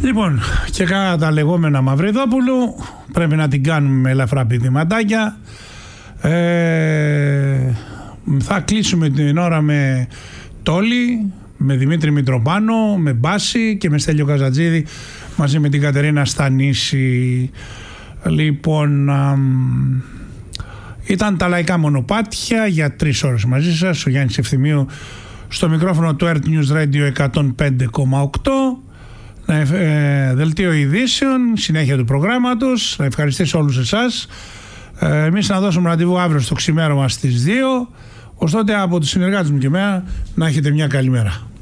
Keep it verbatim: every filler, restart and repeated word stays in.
Λοιπόν, και κατά τα λεγόμενα Μαυριδόπουλου πρέπει να την κάνουμε με ελαφρά πηδηματάκια. Ε, θα κλείσουμε την ώρα με Τόλι, με Δημήτρη Μητροπάνο, με Μπάση και με Στέλιο Καζατζίδη μαζί με την Κατερίνα Στανίση. Λοιπόν, α, ήταν τα λαϊκά μονοπάτια για τρεις ώρες μαζί σας. Ο Γιάννης Ευθυμίου στο μικρόφωνο του Earth News Radio εκατόν πέντε κόμμα οκτώ. Ε, δελτίο ειδήσεων, συνέχεια του προγράμματος. Να ευχαριστήσω όλους εσάς. Ε, εμείς να δώσουμε ραντεβού αύριο στο ξημέρωμα στις δύο. Ωστότε από τους συνεργάτες μου και εμένα να έχετε μια καλή μέρα.